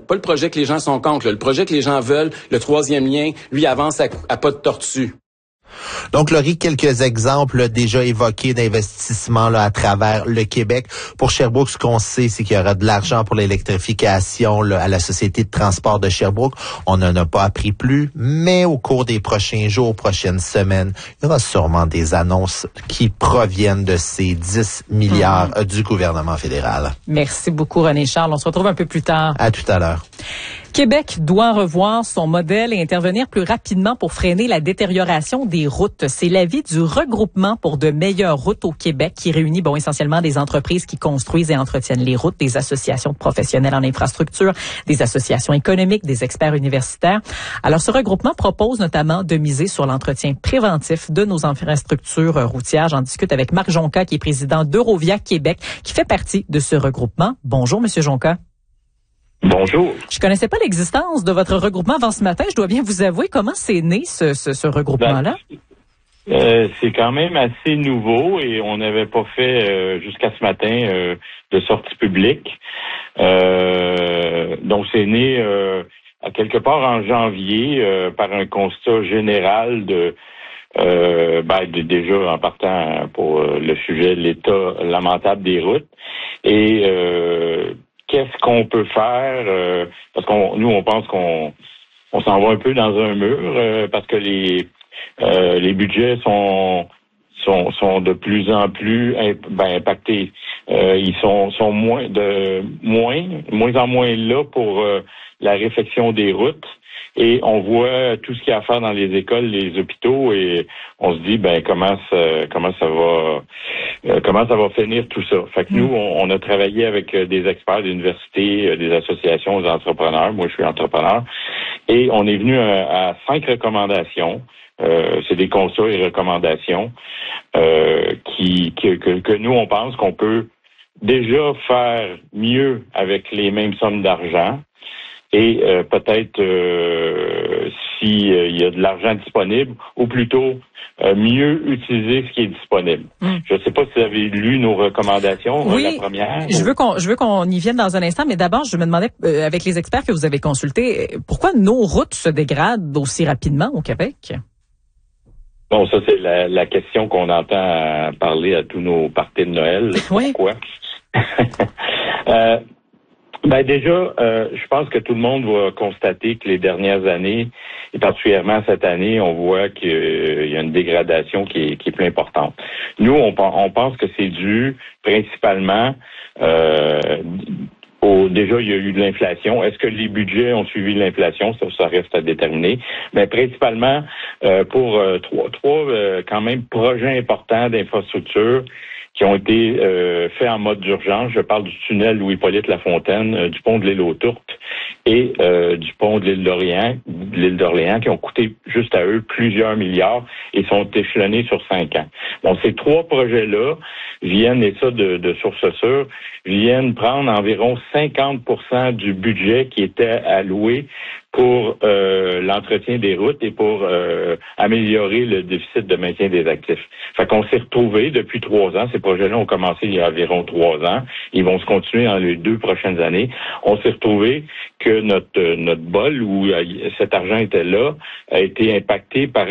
pas le projet que les gens sont contre, là. Le projet que les gens veulent, le troisième lien, lui avance à pas de tortue. Donc, Laurie, quelques exemples déjà évoqués d'investissements là, à travers le Québec. Pour Sherbrooke, ce qu'on sait, c'est qu'il y aura de l'argent pour l'électrification là, à la Société de transport de Sherbrooke. On n'en a pas appris plus, mais au cours des prochains jours, prochaines semaines, il y aura sûrement des annonces qui proviennent de ces 10 milliards du gouvernement fédéral. Merci beaucoup, René Charles. On se retrouve un peu plus tard. À tout à l'heure. Québec doit revoir son modèle et intervenir plus rapidement pour freiner la détérioration des routes. C'est l'avis du Regroupement pour de meilleures routes au Québec qui réunit essentiellement des entreprises qui construisent et entretiennent les routes, des associations de professionnels en infrastructure, des associations économiques, des experts universitaires. Alors, ce regroupement propose notamment de miser sur l'entretien préventif de nos infrastructures routières. J'en discute avec Marc Jonca, qui est président d'Eurovia Québec, qui fait partie de ce regroupement. Bonjour, Monsieur Jonca. Bonjour. Je connaissais pas l'existence de votre regroupement avant ce matin. Je dois bien vous avouer, comment c'est né ce regroupement-là? C'est quand même assez nouveau et on n'avait pas fait jusqu'à ce matin de sortie publique. Donc c'est né à quelque part en janvier par un constat général déjà en partant pour le sujet de l'état lamentable des routes et qu'est-ce qu'on peut faire parce nous on pense qu'on s'en va un peu dans un mur parce que les budgets sont de plus en plus impactés. Ils sont moins en moins là pour la réfection des routes. Et on voit tout ce qu'il y a à faire dans les écoles, les hôpitaux, et on se dit comment ça va finir tout ça. Fait que nous, on a travaillé avec des experts d'universités, des associations, des entrepreneurs. Moi, je suis entrepreneur, et on est venu à 5 recommandations. C'est des constats et recommandations que nous on pense qu'on peut déjà faire mieux avec les mêmes sommes d'argent. Et peut-être s'il y a de l'argent disponible, ou plutôt mieux utiliser ce qui est disponible. Je ne sais pas si vous avez lu nos recommandations. Oui, la première. Je veux qu'on y vienne dans un instant, mais d'abord, je me demandais, avec les experts que vous avez consultés, pourquoi nos routes se dégradent aussi rapidement au Québec? Bon, ça, c'est la question qu'on entend parler à tous nos parties de Noël. Oui. Pourquoi? Déjà, je pense que tout le monde va constater que les dernières années, et particulièrement cette année, on voit qu'il y a une dégradation qui est plus importante. Nous, on pense que c'est dû principalement déjà, il y a eu de l'inflation. Est-ce que les budgets ont suivi l'inflation? Ça reste à déterminer. Mais principalement pour trois quand même projets importants d'infrastructure qui ont été faits en mode d'urgence. Je parle du tunnel Louis-Hippolyte Lafontaine, du pont de l'île aux Tourtes et du pont de l'île d'Orléans, qui ont coûté juste à eux plusieurs milliards et sont échelonnés sur 5 ans. Bon, ces 3 projets-là viennent, et ça de source sûre, viennent prendre environ 50% du budget qui était alloué pour l'entretien des routes et pour améliorer le déficit de maintien des actifs. Fait qu'on s'est retrouvés depuis 3 ans. Ces projets-là ont commencé il y a environ 3 ans. Ils vont se continuer dans les 2 prochaines années. On s'est retrouvés que notre bol où cet argent était là a été impacté par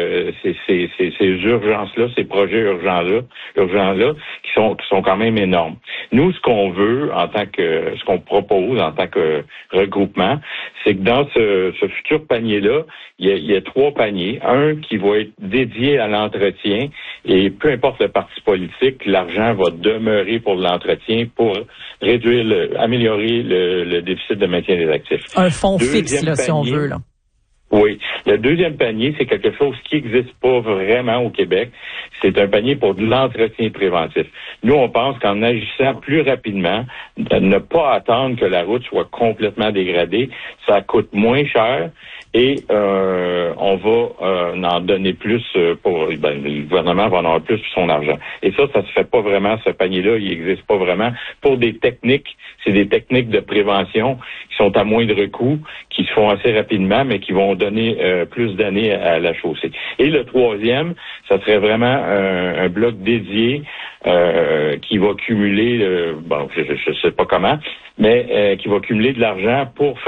ces urgences-là, ces projets urgents-là, qui sont quand même énormes. Nous, ce qu'on veut ce qu'on propose en tant que regroupement, c'est que dans ce futur panier-là, il y a 3 paniers. Un qui va être dédié à l'entretien et peu importe le parti politique, l'argent va demeurer pour l'entretien pour améliorer le déficit de maintien des actifs. Un fonds fixe, là, si on veut, là. Oui. Le deuxième panier, c'est quelque chose qui n'existe pas vraiment au Québec. C'est un panier pour de l'entretien préventif. Nous, on pense qu'en agissant plus rapidement, ne pas attendre que la route soit complètement dégradée, ça coûte moins cher et on va en donner plus le gouvernement va en avoir plus pour son argent. Et ça se fait pas vraiment, ce panier-là, il n'existe pas vraiment. Pour des techniques, c'est des techniques de prévention qui sont à moindre coût, qui se font assez rapidement, mais qui vont donner plus d'années à la chaussée. Et le troisième, ça serait vraiment un bloc dédié qui va cumuler, je sais pas comment, mais qui va cumuler de l'argent pour faire